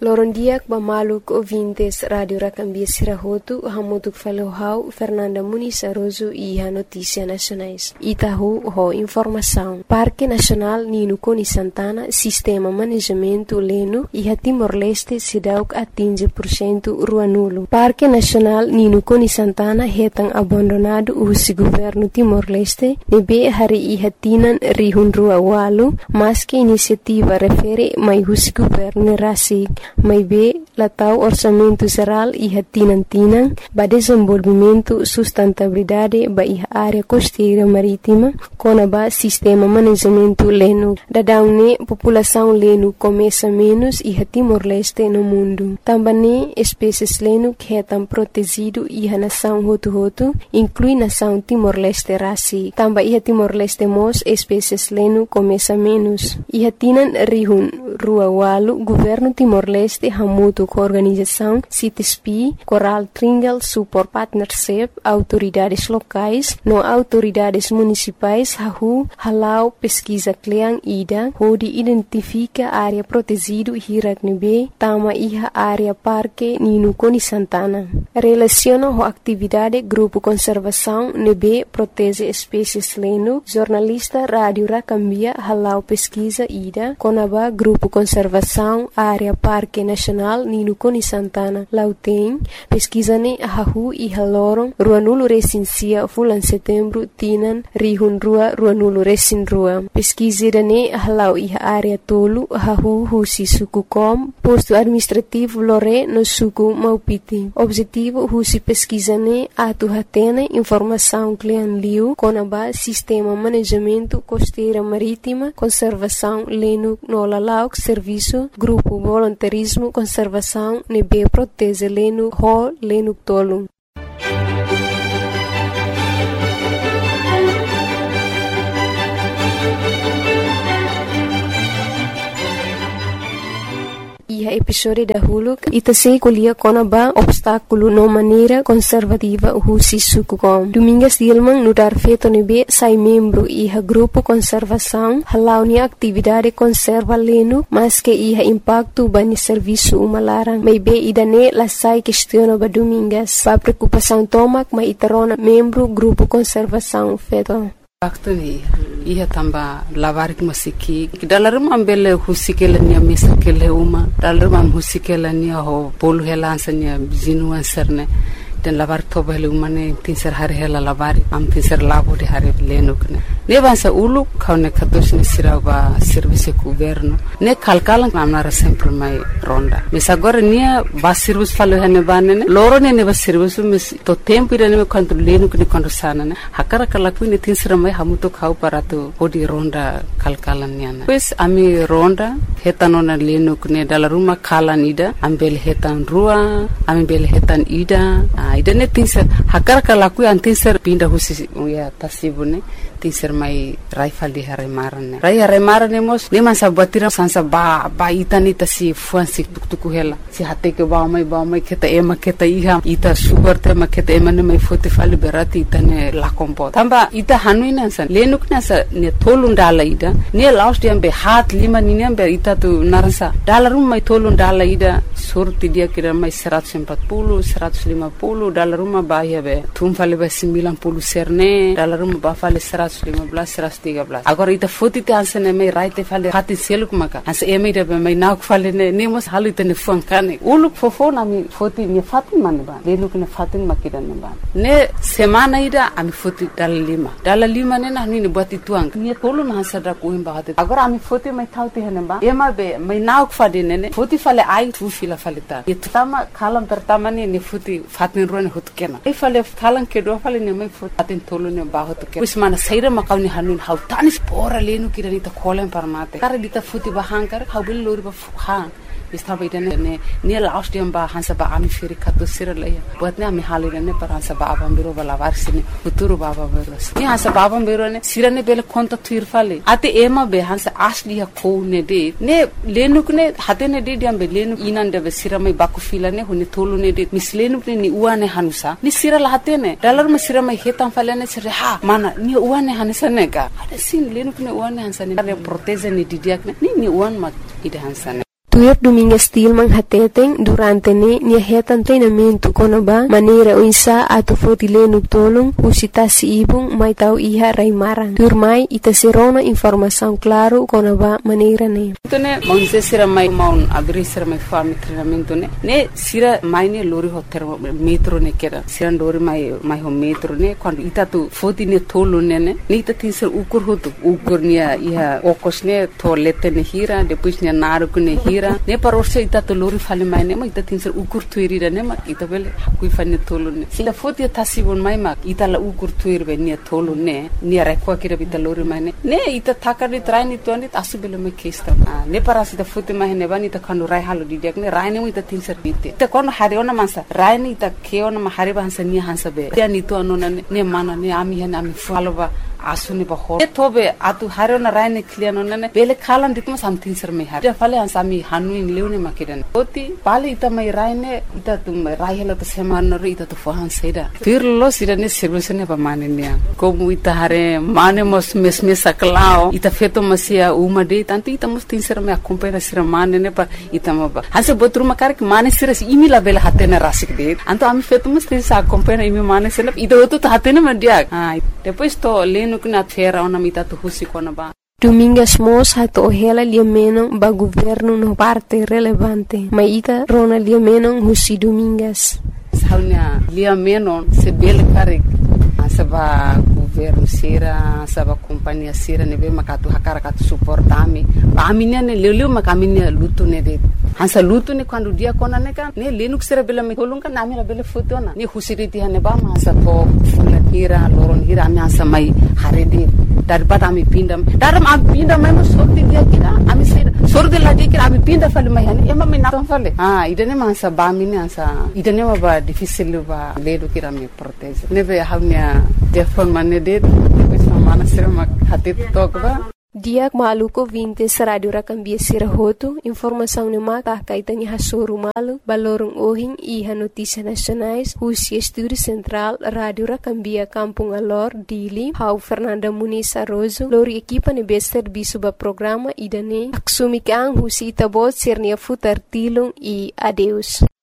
Lorondiak bamaluk ouvintes Radio Racambia Sirahotu, hamutuk falohau Fernanda Muniz Aroso e a Notícia Nacionais. Itahu ho informação. Parque Nacional Nino Coni Santana, Sistema Manejamento Leno e a Timor-Leste Sidauk atinge % rua nulo. Parque Nacional Nino Coni Santana retang abandonado o governo Timor-Leste, nebe hari e hatinan rihun rua walu, mas que iniciativa refere mai o governo rasi. Mai be latau orçamento geral e tinantinan ba desenvolvimento sustentabilidade ba a área costeira marítima com ba sistema manejamento leno. Dadaune população leno começa menos e Timor-Leste no mundo. Também espécies leno que estão protegido e a nação hotu inclui nação Timor-Leste rasi. Também Timor-Leste mos espécies leno começa menos. E tinan rihun rua walu governo Timor-Leste hamutu com organização CITESPI, Coral Tringal Support Partnership, autoridades locais, no autoridades municipais, halau pesquisa Kleang Ida, onde identifica área protegida Hiraknebe, tama iha área Parque Nino Coni Santana. Relaciona a atividade Grupo Conservação Nebe protege espécies leno, jornalista Rádio Racambia, halau pesquisa Ida, conaba Grupo Conservação área Parque Nacional Nino Coni Santana. Lauteng, pesquisa-ne ahahu e haloron, rua nulo recensia fulan setembro, tinan, rihun rua nulo recin rua. Pesquisa-ne ahalau e área tolo, ahahu husi suku kom, posto administrativo lore no suku maupiti. Objetivo husi pesquisa-ne atu hatene informação clean liu, conaba sistema manejamento costeira marítima, conservação leno no lalauk serviço, grupo voluntarismo conservação nebe protege leno ho leno tolo. E a episódio da Hulu itase kulia konaba obstáculo no maneira conservativa husi sukukom. Domingas Dilman nudar feto nebe sai membro e a grupo conservação halau ni atividade conserva leno mas que ia impacto bani serviço umalarang mai be idane la sai questiona ba domingas ba preocupação tomak mai itarona membro grupo conservação feto. Waktu ni ia tamba lavar ki masiki dalam ambele husikela ni mesakele uma dalam husikela ni ho polu helansanya jinu anserne dan lavar tobele umane tinser hari hela lavar am tinser labo di hari lenukne ne bansa ulu kaune katos ni siraba service governo ne kalkalan amnara sempre mai ronda misagora nia basirus falo hene banene loro ne basirus mis to tempo ida ne quanto lenukne quando sana ne hakara kalaku ni tinser mai hamuto khau parato odi ronda kalkalan niana pues ami ronda hetanona lenukne dala ruma kalan ida ambel hetan rua ambel hetan ida ida ne tinser hakara kalaku an tinser pinda husi ya tasibune tinser mai raifal di hare marane mos ne man sabatira sansa ba itani tasi fuansi tuktuku hela si hate ke ba mai keta ema keta iha ita sugar te ma keta ema ne mai fote fali berati itane la kompo tamba ita hanuina san lenuk na sa ne tolun dala ida ne last dia be hat lima ni ne be ita tu narasa dalarum mai tolun dala ida surti dia kira mai 140 150 dalarum ba ya be tum fali be 90 serne dalarum ba fali 115 agora ita foti te ansene mai raite fale hati seluk maka as eme de mai nak fale ne mos halite ne funkane uluk fofona mi foti mi fatin man ba lenuk ne fatin makida ne ba ne semana ida ami foti dala lima ne na ni buati tuang ni tolu na sada ko imba hate agora ami foti mai thauti hene ba ema be mai nak fade ne foti fale ai tu fila fale ta itama khalam pertama ne foti fatin ro ne hutkena e fale khalan ke do fale ne mai foti fatin tolu ne ba hutkena usmana saira makawni hanun hau tanis pora lenu kirani ta kholen parmate kar dita futi bahankar hau bil lori ba khan istaba idane ne last dia ba hansa ba ami firi khato siralaya botne ami halire ne par hansa ba aba biro bala varsine futuro baba beros ni hansa baba biro ne sirane bele konta thir fale ate ema be hansa asli ha ko ne de ne lenu ne hate ne de diam be lenu inan de sirame baku filane hone tolu ne de mislenu ne ni uane hanusa ni sirala hate ne dalar me sirame hetam fale ne sire ha mana ni uane hanisa ne ga ade sin lenu ne uane hansa ne proteze ne didiak ne ni uan mak ide hansa ne Tuir Domingues Tilman hateteng durante nia hetan treinamento konaba maneira uinsa atu fotilenu tolong usita si ibung mai tau iha raimaran. Tuir mai ita serona informação claro konaba maneira ne. Tone monse sira mai maun abri sira mai fami treinamento ne sira mai ne lori hotel metro ne kera sira lori mai ho metro ne quando ita tu fotine tolo ne ita tinser ukur nia iha okos ne toalete ne hira depois nia naruku ne hira ne parorse ita to lori fale mai ne ma ita tinser ukur tuirira ne ma ita bele hakui fane tolo ne sila foti tasibon mai ma ita la ukur tuir be nia tolo ne nia rekwa kira bita lori mai ne ita takari traini tuani asubele me kesta ne parasi ita foti mai ne bani ita kanu rai halo didiak ne rai ne ita tinser bite ita kono hari ona mansa rai ne ita keona ma hari bansa nia hansa be dia ni to anona ne mana ne ami hana ami faloba asuni ba ho tobe atu harona raine kliano nane bele khalan ditma something sir me har dia fale ansami hanu in leune makidan oti pale ita mai raine ita tum rai hela to seman ro ita to fohan seida firlo sirane sirvesene ba manenia komu ita hare mane mos mesme saklao ita feto masia uma de tanto ita mos tin sir me acompanha sir mane ne pa ita maba hase botru makar ke mane sir imi la bele hatena rasik de anto ami feto mos tin sa acompanha imi mane sir ita oto to hatena mandia depois to Domingues Mos hato hela liamenon ba governo no parte relevante. Maita rona liamenon husi Domingues. Saunya liamenon se bele karik asaba governo sira asaba companhia sira nebe makatu hakara katu suportami. Aminia ne leleu makaminia lutu ne de. Hansa lutu ne quando dia kona ne kan ne lenuk sira bela me kolunga nami la bela fotona ne husiriti hane ba masa to hira loron hira ami asa mai harede daripada ami pinda daram ami pinda mai sorti dia kira ami sira sorti la dia kira ami pinda fale mai hani ema me naton fale idane masa ba mini asa idane ba difficile ba ledo kira me protege neve haunya telefon mane de depois mana sira mak hatit tokba Diak maluko vintes radio rakambia sirahoto informação ne maka kaitanya hasuru malu balorong ohing iha notícia nacionais husi estúdio central radio rakambia Kampung Alor Dili hau Fernanda Muniz Arrozo lori equipa ne bester bisuba programa idane aksumikang husi itabot sirnia futar tilong e adeus